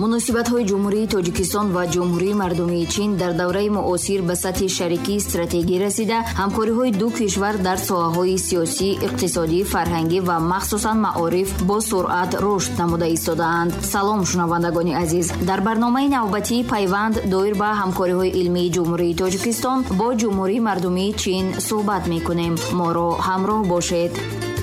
муносибатҳои ҷумҳурии тоҷикистон ва ҷумҳурии мардумии чин дар давраи муосир ба сатҳи шарикӣ стратегӣ расида, ҳамкориҳои ду кишвар дар соҳаҳои сиёсӣ, иқтисодӣ, фарҳангӣ ва махсусан маориф бо суръат рушд намуда истодаанд. салом шунавандагони азиз, дар барномаи навбатии пайванд доир ба ҳамкориҳои илмии ҷумҳурии тоҷикистон бо ҷумҳурии мардумии чин суҳбат мекунем. моро ҳамроҳ бошед.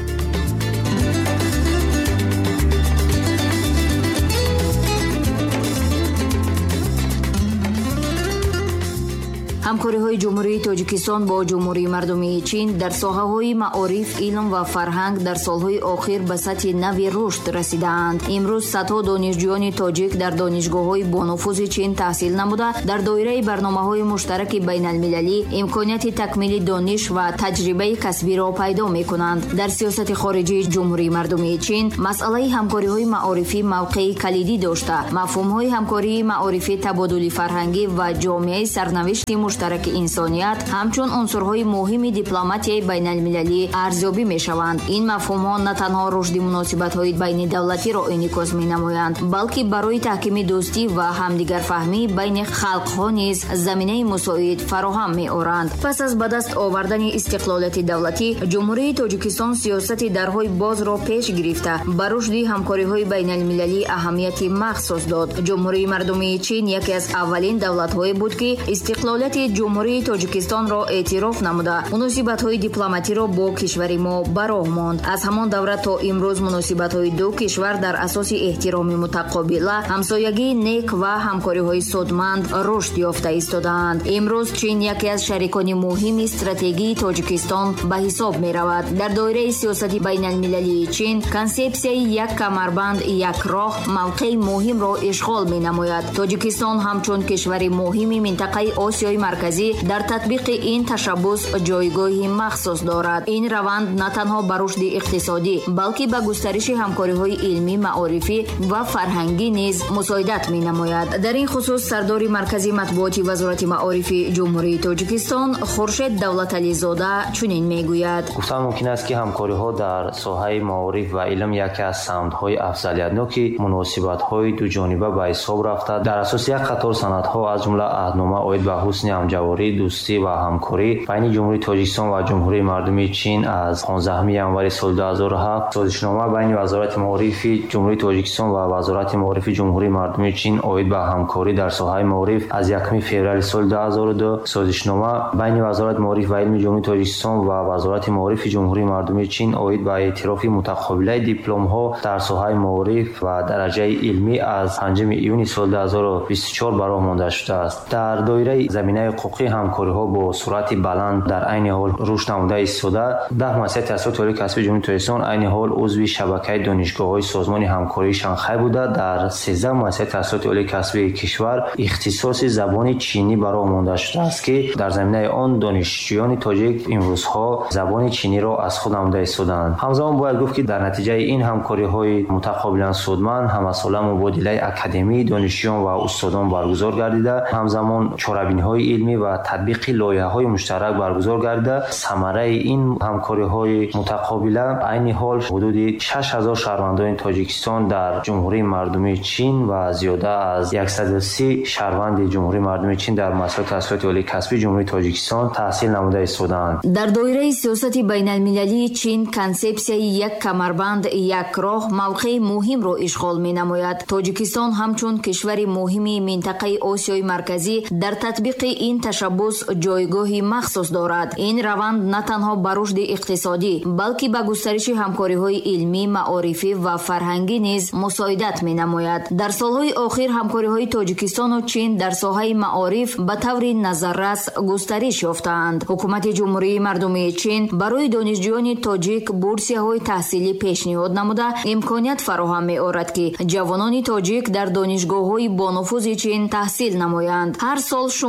ҳамкориҳои ҷумҳурии тоҷикистон бо ҷумҳурии мардумии чин дар соҳаҳои маориф, илм ва фарҳанг дар солҳои охир ба сатҳи нави рушд расидаанд. имрӯз садҳо донишҷӯёни тоҷик дар донишгоҳҳои бонуфузи чин таҳсил намуда, дар доираи барномаҳои муштараки байналмилалӣ имконияти такмили дониш ва таҷрибаи касбиро пайдо мекунанд. дар сиёсати хориҷии ҷумҳурии мардумии чин масъалаи ҳамкориҳои маорифӣ мавқеи калидӣ дошта, мафҳумҳои ҳамкории маорифӣ, табодули фарҳангӣ ва ҷомеаи сарнавишти муштараки инсоният ҳамчун унсурҳои муҳими дипломатияи байналмилалӣ арзёбӣ мешаванд. ин мафҳумҳо на танҳо рушди муносибатҳои байнидавлатиро инъикос менамоянд, балки барои таҳкими дӯстӣ ва ҳамдигарфаҳмӣ байни халқҳо низ заминаи мусоид фароҳам меоранд. пас аз ба даст овардани истиқлолияти давлатӣ, ҷумҳурии тоҷикистон сиёсати дарҳои бозро пеш гирифта ба рушди ҳамкориҳои байналмилалӣ аҳамияти махсус дод. ҷумҳурии мардумии чин яке аз аввалин давлатҳое буд ки истиқлолияти ҷумҳурии тоҷикистонро эътироф намуда, муносибатҳои дипломатиро бо кишвари мо ба роҳ монд. аз ҳамон давра то имрӯз муносибатҳои ду кишвар дар асоси эҳтироми мутақобила, ҳамсоягии нек ва ҳамкориҳои судманд рушд ёфта истодаанд. имрӯз чин яке аз шарикони муҳими стратегии тоҷикистон ба ҳисоб меравад. дар доираи сиёсати байналмилалии чин консепсияи як камарбанд як роҳ мавқеи муҳимро ишғол менамояд. тоҷикистон ҳамчун кишвари муҳими минтақаи осиёи марказӣ дар татбиқи ин ташаббус ҷойгоҳи махсус дорад. ин раванд на танҳо ба рушди иқтисодӣ, балки ба густариши ҳамкориҳои илмӣ, маорифӣ ва фарҳангӣ низ мусоидат менамояд. дар ин хусус сардори маркази матбуоти вазорати маорифи ҷумҳурии тоҷикистон хуршед давлатализода чунин мегӯяд: гуфтан мумкин аст ки ҳамкориҳо дар соҳаи маориф ва илм яке аз самтҳои афзалиятноки муносибатҳои дуҷониба ба ҳисоб рафта, дар асоси як қатор санадҳо аз ҷумла аҳднома оид ба ҳусни ҳамҷаворӣ, дӯстӣ ва ҳамкорӣ байни ҷумҳурии тоҷикистон ва ҷумҳурии мардумии чин аз 15 январи соли 2007, созишнома байни вазорати маорифи ҷумҳурии тоҷикистон ва вазорати маорифи ҷумҳурии мардумии чин оид ба ҳамкорӣ дар соҳаи маориф аз 1 феврали соли 2002, созишнома байни вазорати маориф ва илми ҷумҳурии тоҷикистон ва вазорати маорифи ҷумҳурии мардумии чин оид ба эътирофи мутақобилаи дипломҳо дар соҳаи маориф ва дараҷаи илмӣ аз 5 июни соли 2024 ба роҳ монда шудааст. дар доираи заминаи ҳуқуқи ҳамкориҳо бо суръати баланд дар айни ҳол рушд намуда истода, 10 муассисаи таҳсилоти олии касбии ҷумҳурии тоҷикистон айни ҳол узви шабакаи донишгоҳҳои созмони ҳамкории Шанхай буда, дар 13 муассисаи таҳсилоти олии касбии кишвар ихтисоси забони чинӣ ба роҳ монда шудааст, ки дар заминаи он донишҷӯёни тоҷик имрӯзҳо забони чиниро аз худ намуда истодаанд. ҳамзамон бояд гуфт, ки дар натиҷаи ин ҳамкориҳои мутақобилан судманд ҳамасола мубодилаи академии донишҷӯён ва устодон баргузор гардида, ҳамзамон чорабиниҳои илмӣ ва татбиқи лоиҳаҳои муштарак баргузор гардида, самараи ин ҳамкориҳои мутақобила айни ҳол ҳудуди 6000 шаҳрвандони тоҷикистон дар ҷумҳурии мардумии чин ва зиёда аз 130 шаҳрванди ҷумҳурии мардумии чин дар муассисати таҳсилоти олии касбии ҷумҳурии тоҷикистон таҳсил намуда истодаанд. дар доираи сиёсати байналмилалии чин консепсияи як камарбанд як роҳ мавқеи муҳимро ишғол менамояд. тоҷикистон ҳамчун кишвари муҳими минтақаи осиёи марказӣ дар татбиқи ин ташаббус ҷойгоҳи махсус дорад. ин раванд на танҳо ба рушди иқтисодӣ, балки ба густариши ҳамкориҳои илмӣ, маорифӣ ва фарҳангӣ низ мусоидат менамояд. дар солҳои охир ҳамкориҳои тоҷикистону чин дар соҳаи маориф ба таври назаррас густариш ёфтаанд. ҳукумати ҷумҳурии мардумии чин барои донишҷӯёни тоҷик бурсияҳои таҳсилӣ пешниҳод намуда, имконият фароҳам меорад, ки ҷавонони тоҷик дар донишгоҳҳои бонуфузи чин таҳсил намоянд. ҳар сол шумораи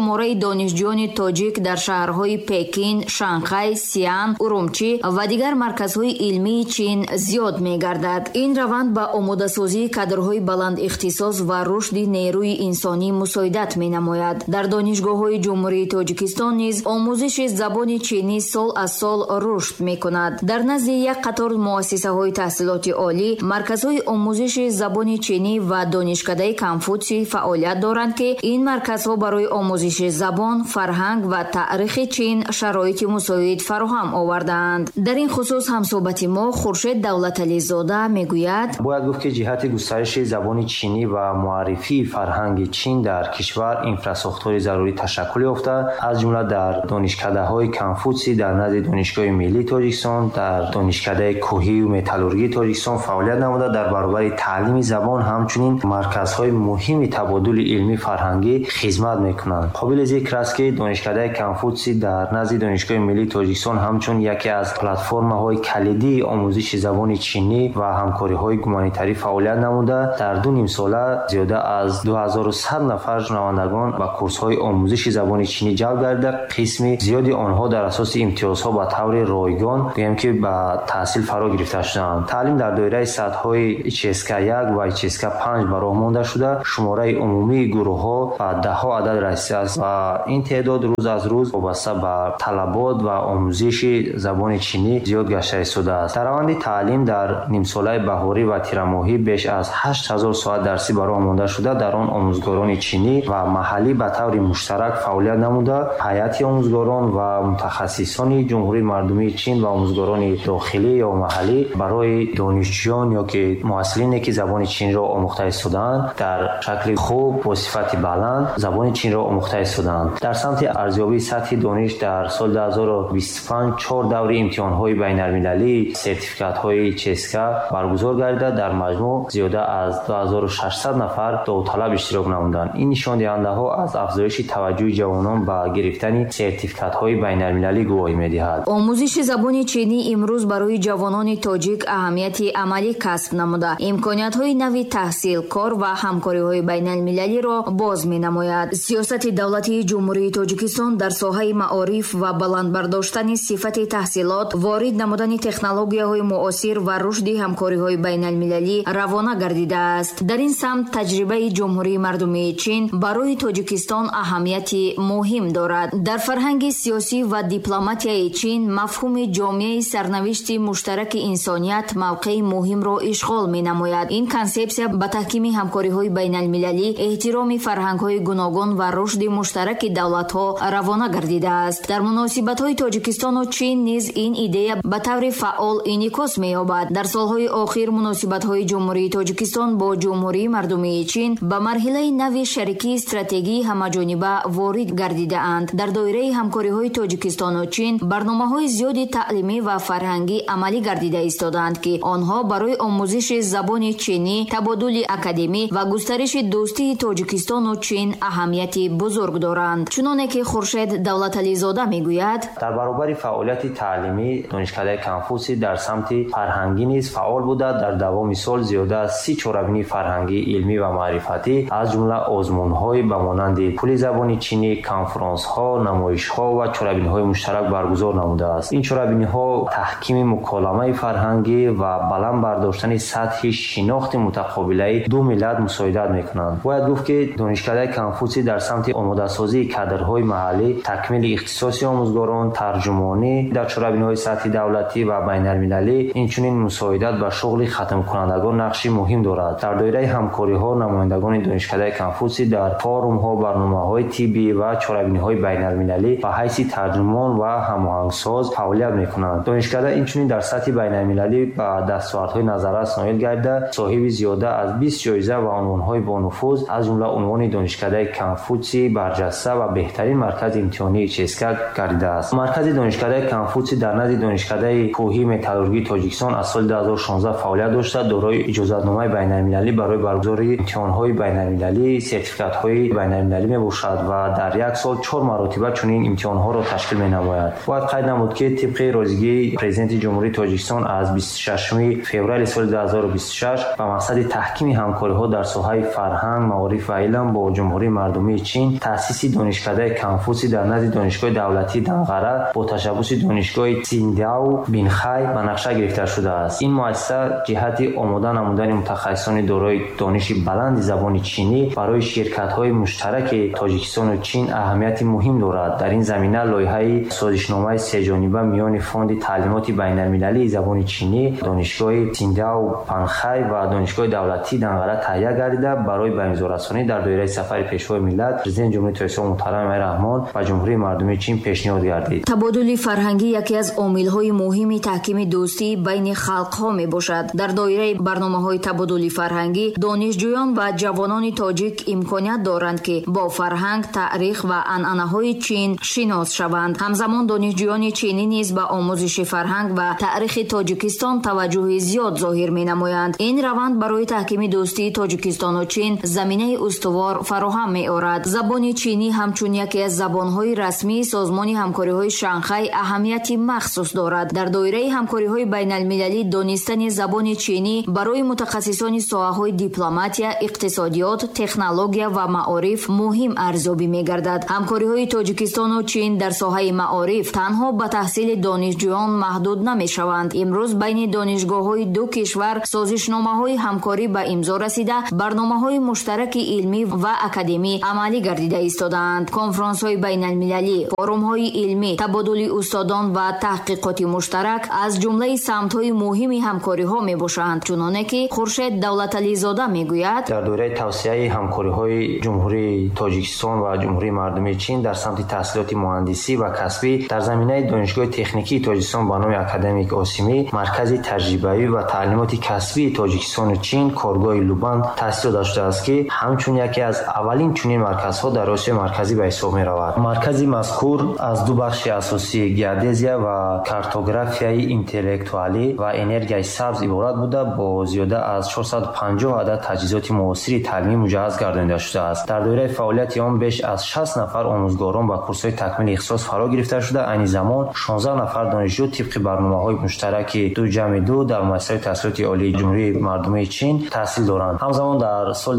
донишҷӯёни тоҷик дар шаҳрҳои Пекин, Шанхай, Сиан, Урумчи ва дигар марказҳои илмии Чин зиёд мегардад. ин раванд ба омодасозии кадрҳои баландихтисос ва рушди нерӯи инсонӣ мусоидат менамояд. дар донишгоҳҳои ҷумҳурии Тоҷикистон низ омӯзиши забони чинӣ сол аз сол рушд мекунад. дар назди як қатор муассисаҳои таҳсилоти олӣ марказҳои омӯзиши забони чинӣ ва донишкадаи Конфутсий фаъолият доранд ки ин марказҳо барои омӯзиши забон, фарҳанг ва таърихи чин шароити мусоид фароҳам овардаанд. дар ин хусус ҳамсоҳбати мо Хуршед Давлатализода мегӯяд: бояд гуфт ки ҷиҳати густариши забони чинӣ ва муаррифии фарҳанги чин дар кишвар инфраструктури зарурӣ ташаккул ёфта, аз ҷумла дар донишкадаҳои Конфутсий дар назди Донишгоҳи Миллии Тоҷикистон, дар донишкадаи кӯҳию металлургии Тоҷикистон фаъолият намуда дар баробари таълими забон ҳамчунин марказҳои муҳими табодули илмӣ фарҳангӣ хизмат мекунанд. қобили зикр аст ки донишкадаи Конфутсий дар назди Донишгоҳи Миллии Тоҷикистон ҳамчун яке аз платформаҳои калидии омӯзиши забони чинӣ ва ҳамкориҳои гуманитарӣ фаъолият намуда, дар 2 нимсола зиёда аз 2100 нафар шунавандагон ба курсҳои омӯзиши забони чинӣ ҷалб гардида, қисми зиёди онҳо дар асоси имтиёзҳо ба таври ройгон гӯем ки ба таҳсил фаро гирифта шуданд. таълим дар доираи сатҳҳои ИЧСК-1 ва ИЧСК-5 ба роҳ монда шуда, шумораи умумии гурӯҳҳо ба даҳҳо адад расидааст ва ин теъдод рӯз аз рӯз вобаста ба талабот ва омӯзиши забони чинӣ зиёд гашта истодааст. дар раванди таълим дар нимсолаи баҳорӣ ва тирамоҳӣ беш аз 8000 соат дарсӣ ба роҳ монда шуда, дар он омӯзгорони чинӣ ва маҳаллӣ ба таври муштарак фаъолият намуда, ҳайати омӯзгорон ва мутахассисони ҷумҳурии мардумии Чин ва омӯзгорони дохилӣ ё маҳаллӣ барои донишҷӯён ё ки муҳассилине ки забони чиниро омӯхта истодаанд, дар шакли хуб бо сифати баланд забони чиниро омӯхта истодаанд. дар самти арзёбии сатҳи дониш дар соли 2025 4 даври имтиҳонҳои байналмилалии сертификатҳои ЧСК баргузор гардида, дар маҷмӯъ зиёда аз 2600 нафар довталаб иштирок намуданд. ин нишондиҳандаҳо аз афзоиши таваҷҷӯҳи ҷавонон ба гирифтани сертификатҳои байналмилалӣ гувоҳӣ медиҳад. омӯзиши забони чинӣ имрӯз барои ҷавонони тоҷик аҳамияти амалӣ касб намуда, имкониятҳои нави таҳсил, кор ва ҳамкориҳои байналмилалиро боз менамояд. сиёсати давлатии ҷумҳурии Тоҷикистон дар соҳаи маориф ва баландбардоштани сифати таҳсилот, ворид намудани технологияҳои муосир ва рушди ҳамкориҳои байналмилалӣ равона гардидааст. дар ин самт таҷрибаи ҷумҳурии мардумии Чин барои Тоҷикистон аҳамияти муҳим дорад. дар фарҳанги сиёсӣ ва дипломатияи Чин мафҳуми ҷомеаи сарнавишти муштараки инсоният мавқеи муҳимро ишғол менамояд. ин консепсия ба таҳкими ҳамкориҳои байналмилалӣ, эҳтироми фарҳангҳои гуногун ва рушди муштараки давлатҳо равона гардидааст. дар муносибатҳои Тоҷикистону Чин низ ин идея ба таври фаъол инъикос меёбад. дар солҳои охир муносибатҳои ҷумҳурии Тоҷикистон бо ҷумҳурии мардумии Чин ба марҳилаи нави шарикии стратегии ҳамаҷониба ворид гардидаанд. дар доираи ҳамкориҳои Тоҷикистону Чин барномаҳои зиёди таълимӣ ва фарҳангӣ амалӣ гардида истоданд ки онҳо барои омӯзиши забони чинӣ, табодули академӣ ва густариши дӯстии Тоҷикистону Чин аҳамияти бузург доранд. чуноне ки Хуршед Давлатализода мегӯяд: дар баробари фаъолияти таълимӣ донишкадаи Конфутсий дар самти фарҳангӣ низ фаъол буда, дар давоми сол зиёда аз 30 чорабинии фарҳангӣ, илмӣ ва маърифатӣ аз ҷумла озмунҳои ба монанди пули забони чинӣ, конферансҳо, намоишҳо ва чорабиниҳои муштарак баргузор намудааст. ин чорабиниҳо таҳкими муколамаи фарҳангӣ ва баланд бардоштани сатҳи шинохти мутақобилаи ду миллат мусоидат мекунанд. бояд гуфт ки донишкадаи Конфутсий дар самти омодасозии кадрҳои маҳаллӣ, такмили ихтисоси омӯзгорон, тарҷумонӣ дар чорабиниҳои сатҳи давлатӣ ва байналмилалӣ, инчунин мусоидат ба шуғли хатмкунандагон нақши муҳим дорад. дар доираи ҳамкориҳо намояндагони донишкадаи Конфутсий дар форумҳо, барномаҳои тиббӣ ва чорабиниҳои байналмилалӣ ба ҳайси тарҷумон ва ҳамоҳангсоз фаъолият мекунанд. донишкада инчунин дар сатҳи байналмилалӣ ба дастовардҳои назаррас ноил гардида, соҳиби зиёда аз 20 ҷоиза ва унвонҳои бонуфуз, аз ҷумла унвони донишкадаи Конфутсий барҷаста ва беҳтарин маркази имтиҳонии ЧСК гардидааст. маркази донишкадаи Конфутсий дар назди донишкадаи кӯҳии металлургии Тоҷикистон аз соли 2016 фаъолият дошта, дорои иҷозатномаи байналмилалӣ барои баргузори имтиҳонҳои байналмилалӣ, сертификатҳои байналмилалӣ мебошад ва дар як сол 4 маротиба чунин имтиҳонҳоро ташкил менамояд. бояд қайд намуд ки тибқи розигии президенти ҷумҳурии Тоҷикистон аз 26 феврали соли 2026 ба мақсади таҳкими ҳамкориҳо дар соҳаи фарҳанг, маориф ва илм бо ҷумҳурии мардумии Чин таъсиси دانشکده کنفوسی در نزد دانشگاه دولتی دنقره با تشبث دانشگاه تسینگداو بینخای به نقشه گرفته شده است. این مؤسسه جهت آماده نمودن متخصصان دارای دانش بلند زبان چینی برای شرکت‌های مشترک تاجیکستان و چین اهمیت مهم دارد. در این زمینه لایحه سازشنامه سه‌جانبه میان فوند تعلیمات بین‌المللی زبان چینی، دانشگاه تسینگداو بینخای و دانشگاه دولتی دنقره تهیه گردیده برای به امضارسانی در دایره سفر پیشوای ملت پرزیدنت جمهوری اسلامی محترم رحمان و جمهوری مردمی چین پیشنهاد گردید. تبادل فرهنگی یکی از عامل‌های مهم تحکیم دوستی بین خلق‌ها میباشد. در دایره برنامه‌های تبادل فرهنگی دانشجویان و جوانان تاجیک امکانیت دارند که با فرهنگ، تاریخ و عنعنه‌های چین شناس شوند. همزمان دانشجویان چینی نیز به آموزش فرهنگ و تاریخ تاجیکستان توجه زیاد ظاهر می‌نمایند. این روند برای تحکیم دوستی تاجیکستان و چین زمینه استوار فراهم می‌آورد. زبان چینی همچون یکی از زبان‌های رسمی سازمان همکاری‌های شانگهای اهمیتی مخصوص دارد. در دایره همکاری‌های بین‌المللی دانستن زبان چینی برای متخصصان ساحه‌های دیپلماتیا، اقتصادیات، تکنولوژی و معارف مهم ارزیابی می‌گردد. همکاری‌های تاجیکستان و چین در ساحه معارف تنها به تحصیل دانشجویان محدود نمی‌شوند. امروز بین دانشگاه‌های دو کشور سازشنامه‌های همکاری به امضا رسیده، برنامه‌های مشترک علمی و اکادمی عملی گردیده ایستادند. کنفرانس‌های بین‌المللی، فورum‌های علمی، تبادل استادان و تحقیقات مشترک از جمله سمت‌های مهم همکاری‌ها می‌باشند. چنانه که خورشید دولتعلی زاده می‌گوید در دوره توسعه همکاری‌های جمهوری تاجیکستان و جمهوری مردمی چین در سمت تحصیلات مهندسی و کسبی در زمینه دانشگاه تکنیکی تاجیکستان به نام اکادمیک آسیمی، مرکز تجربوی و تعلیمات کسبی تاجیکستان و چین کارگاه لوبان تأسیس داشته است که همچون یکی از اولین چنین مرکزها در آسیا مرکزی به حساب می‌رود. مرکز مذکور از دو بخش اساسی گیودزیا و کارتوگرافیای اینتלեկتوالی و انرژی سبز عبارت بوده با زیاده از 450 عدد تجهیزات معاصر تعلیمی مجهز گردانده شده است. در دوره فعالیت آن بیش از 60 نفر آموزگاران با کورس‌های تکمیل اختصاص فرا گرفته شده. این زمان 16 نفر دانشجو طبق برنامه‌های مشترک 2+2 در مؤسسه تحصیلات عالی جمهوری مردمی چین تحصیل دارند. همزمان در سال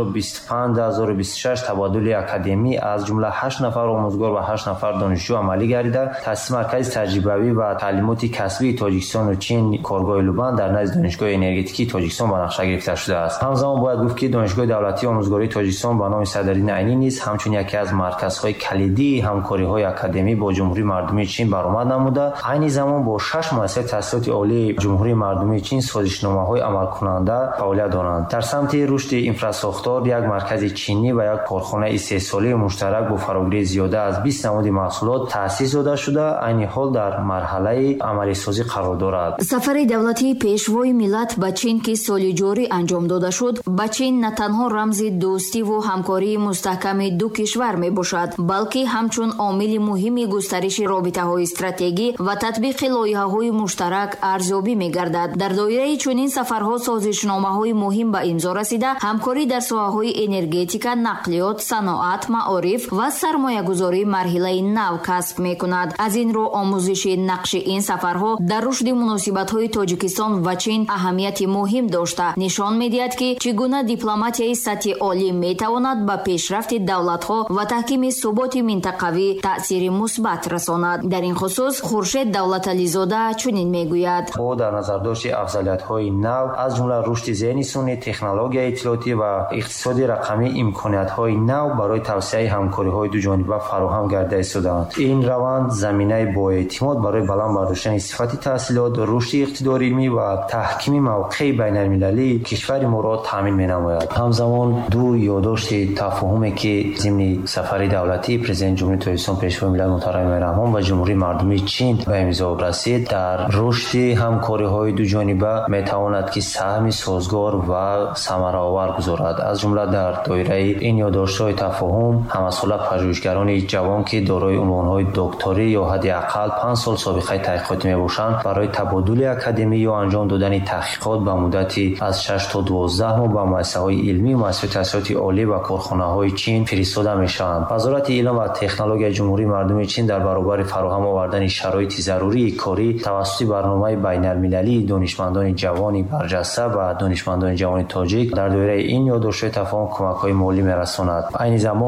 2025-2026 تبادل اکادمی از جمله 8 نفر آموزگار و 8 نفر دانشجو عملی گردیده. تأسیس مرکز تجربوی و تعلیمات کسبی تاجیکستان و چین کارگاه لوبان در نزد دانشگاه انرژتیکی تاجیکستان به نقشه گرفته شده است. همزمان باید گفت که دانشگاه دولتی آموزگاری تاجیکستان به نام صدرالدین عینی نیز همچون یکی از مرکزهای کلیدی همکاری‌های اکادمی با جمهوری مردمی چین برآمد نموده. این زمان با 6 مؤسسه تحصیلات عالی جمهوری مردمی چین سازشنامه‌های عملکننده فعالیت دارند. در سمت رشد اینفراستراکچور یک مرکز چینی و یک کارخانه استحصالی مشترک با فراگیری زیاده از 20 نمود محصولات تأسیس داده شده. این حال در مرحله عملی سازی قرار دارد. سفر دولتی پیشوای ملت به چین که سال جاری انجام داده شد، به چین نه تنها رمز دوستی و همکاری مستحکم دو کشور می باشد، بلکه همچون عامل مهمی گسترش رابطه‌های استراتژیکی و تطبیق لایحه‌های مشترک ارزیابی می گردد. در دایره چنین سفرها سازشنامه‌های مهم به امضا رسیده، همکاری در ساحه‌های انرژتیک، نقلیات، صنعت، معارف و سرمایه‌گذاری مرحله نو کسب می‌کند. از این رو آموزش نقش این سفرها در رشد مناسبت‌های تاجیکستان و چین اهمیت مهم داشته، نشان می‌دهد که چگونه دیپلماتیای سطح عالی می‌تواند به پیشرفت دولت‌ها و تحکیم ثبات منطقوی تأثیر مثبت رساند. در این خصوص خورشید دولتعلی زاده چنین می‌گوید: با در نظر داشت افضلیت‌های نو از جمله رشد ذهنی سنی، تکنولوژی اطلاعاتی و اقتصاد رقمی، امکانات‌های نو برای توسعه همکاری‌های دو جانبه فراهم گردیده ایستادند. این روند زمینه با اعتماد برای بلند برداشتن صفت تحصیلات، رشد اقتدار علمی و تحکیم موقع بین‌المللی کشور ما را تامین می‌نماید. همزمان دو یادداشت تفاهمی که ضمن سفر دولتی پرزیدنت جمهوری اسلامی پیشوا ملت محترم رحمان و جمهوری مردمی چین به امضا رسید، در رشد همکاری‌های دو جانبه می‌تواند که سهم سازگار و ثمرآور گذارد. از جمله در دایره این یادداشت‌های تفاهم همساله پژوهشگران جوان که دارای عنوان‌های دکتری یا حداقل 5 سال سابقه تحقیقاتی میباشند برای تبادل اکادمی یا انجام دادن تحقیقات به مدتی از 6 تا 12 ماه به مؤسسه‌های علمی، مؤسسات تحصیلاتی عالی و کارخانه‌های چین فرستاده میشوند. وزارت علم و تکنولوژی جمهوری مردمی چین در برابر فراهم آوردن شرایط ضروری کاری توسط برنامه بین‌المللی دانشمندان جوان برجسته و دانشمندان جوان تاجیک در دایره این یادداشت تفاهم کمک‌های مالی می‌رساند. این زمان همکاری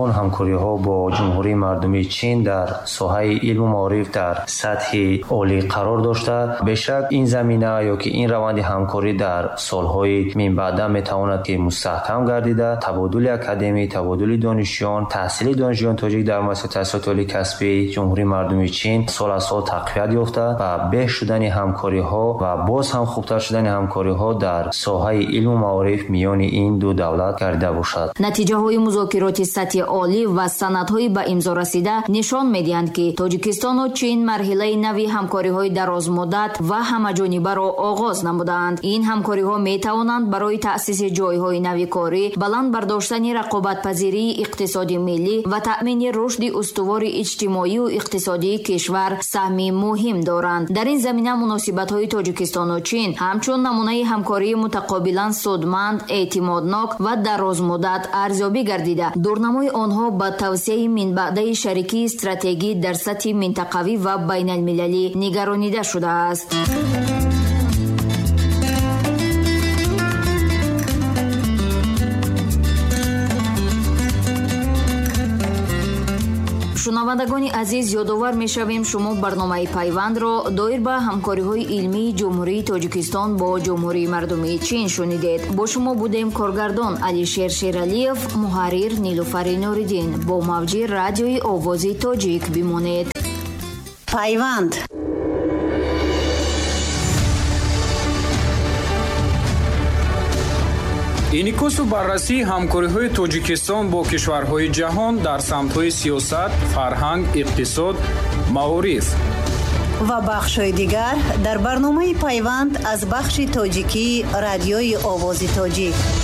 ҳамкориҳо бо ҷумҳурии мардумии чин дар соҳаи илму маориф дар сатҳи олӣ қарор дошта, бешак ин замина ё ки ин раванди ҳамкорӣ дар солҳои минбаъда метавонад ки мустаҳкам гардида, табодули академӣ, табодули донишҷӯён, таҳсили донишҷӯён тоҷик дар муассисаи таҳсилоти олии касбии ҷумҳурии мардумии чин сол аз сол тақвият ёфта ва беҳ шудани ҳамкориҳо ва боз ҳам хубтар шудани ҳамкориҳо дар соҳаи илму маориф миёни ин ду давлат гардида бошад. натиҷаҳои музокироти сатҳи олӣ ва санадҳои ба имзо расида нишон медиҳанд ки тоҷикистону чин марҳилаи нави ҳамкориҳои дарозмуддат ва ҳамаҷонибаро оғоз намудаанд. ин ҳамкориҳо метавонанд барои таъсиси ҷойҳои нави корӣ, баланд бардоштани рақобатпазирии иқтисоди миллӣ ва таъмини рушди устувори иҷтимоию иқтисодии кишвар саҳми муҳим доранд. дар ин замина муносибатҳои тоҷикистону чин ҳамчун намунаи ҳамкории мутақобилан судманд, эътимоднок ва дарозмуддат арзёбӣ гардида, дурнамои онҳо ба тавсеяи минбаъдаи шарикии стратегӣ дар сатҳи минтақавӣ ва байналмилалӣ нигаронида шудааст. шунавандагони азиз, ёдовар мешавем шумо барномаи пайвандро доир ба ҳамкориҳои илмии ҷумҳурии тоҷикистон бо ҷумҳурии мардумии чин шунидед. бо шумо будем коргардон Алишер Шералиев, муҳаррир Нилуфари Нуриддин. бо мавҷи радиои овози тоҷик бимонед. пайванд. инъикосу баррасии ҳамкориҳои тоҷикистон бо кишварҳои ҷаҳон дар самтҳои сиёсат, фарҳанг, иқтисод, маориф ва бахшҳои дигар дар барномаи пайванд аз бахши тоҷикии радиои овози тоҷик.